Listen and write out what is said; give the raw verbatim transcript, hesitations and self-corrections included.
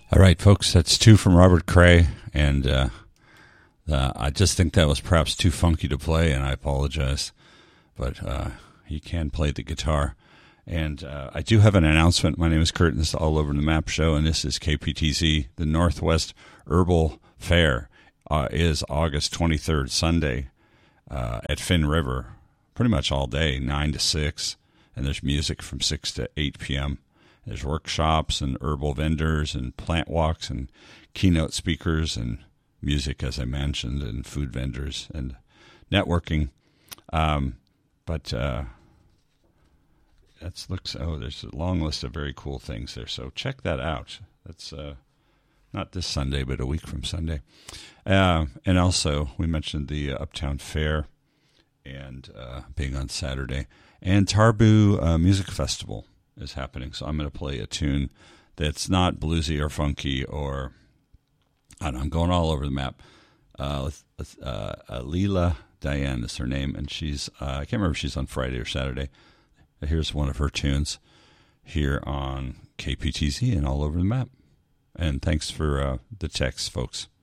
All right, folks, that's two from Robert Cray, and uh, uh, I just think that was perhaps too funky to play, and I apologize, but uh, he can play the guitar. And uh, I do have an announcement. My name is Kurt, and this is All Over the Map show, and this is K P T Z. The Northwest Herbal Fair uh, is August twenty-third, Sunday, uh, at Finn River, pretty much all day, nine to six, and there's music from six to eight p.m., There's workshops and herbal vendors and plant walks and keynote speakers and music, as I mentioned, and food vendors and networking. Um, but uh, that looks, oh, there's a long list of very cool things there. So check that out. That's uh, not this Sunday, but a week from Sunday. Uh, and also, we mentioned the uh, Uptown Fair and uh, being on Saturday. And Tarbu uh, Music Festival is happening, so I'm going to play a tune that's not bluesy or funky or, I don't know, I'm going all over the map. Uh, let's, let's, uh, uh, Leela Diane is her name, and she's, uh, I can't remember if she's on Friday or Saturday. Here's one of her tunes here on K P T Z and All Over the Map. And thanks for uh, the text, folks.